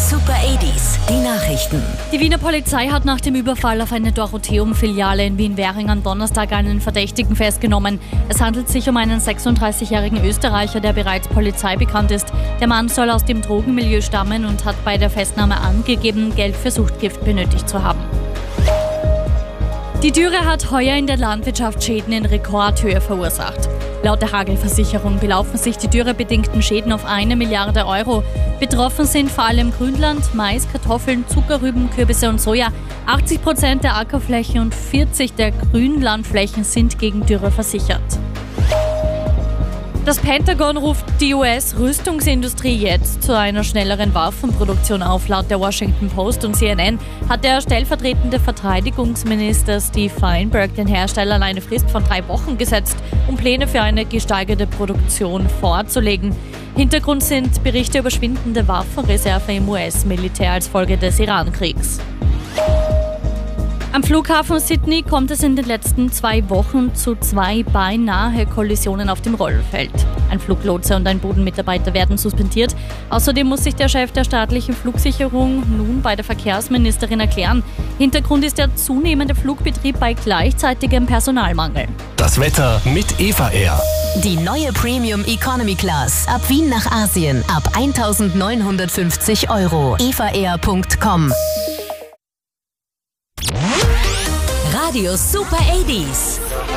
Super 80s, die Nachrichten. Die Wiener Polizei hat nach dem Überfall auf eine Dorotheum-Filiale in Wien-Währing am Donnerstag einen Verdächtigen festgenommen. Es handelt sich um einen 36-jährigen Österreicher, der bereits Polizei bekannt ist. Der Mann soll aus dem Drogenmilieu stammen und hat bei der Festnahme angegeben, Geld für Suchtgift benötigt zu haben. Die Dürre hat heuer in der Landwirtschaft Schäden in Rekordhöhe verursacht. Laut der Hagelversicherung belaufen sich die dürrebedingten Schäden auf 1 Milliarde Euro. Betroffen sind vor allem Grünland, Mais, Kartoffeln, Zuckerrüben, Kürbisse und Soja. 80% der Ackerflächen und 40% der Grünlandflächen sind gegen Dürre versichert. Das Pentagon ruft die US-Rüstungsindustrie jetzt zu einer schnelleren Waffenproduktion auf. Laut der Washington Post und CNN hat der stellvertretende Verteidigungsminister Steve Feinberg den Herstellern eine Frist von 3 Wochen gesetzt, um Pläne für eine gesteigerte Produktion vorzulegen. Hintergrund sind Berichte über schwindende Waffenreserve im US-Militär als Folge des Iran-Kriegs. Am Flughafen Sydney kommt es in den letzten 2 Wochen zu 2 beinahe Kollisionen auf dem Rollfeld. Ein Fluglotse und ein Bodenmitarbeiter werden suspendiert. Außerdem muss sich der Chef der staatlichen Flugsicherung nun bei der Verkehrsministerin erklären. Hintergrund ist der zunehmende Flugbetrieb bei gleichzeitigem Personalmangel. Das Wetter mit Eva Air. Die neue Premium Economy Class. Ab Wien nach Asien. Ab 1.950 €. evaair.com. Radio Super 80s.